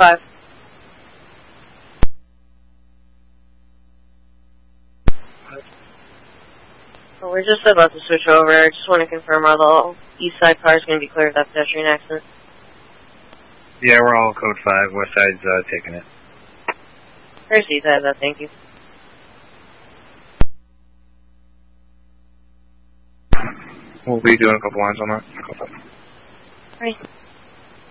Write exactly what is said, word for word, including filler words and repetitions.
five. Well, we're just about to switch over. I just want to confirm all the east side car is going to be clear of that pedestrian accident. Yeah, we're all code five. West side's uh, taking it. There's east side, though. Thank you. We'll be doing a couple lines on that. Right.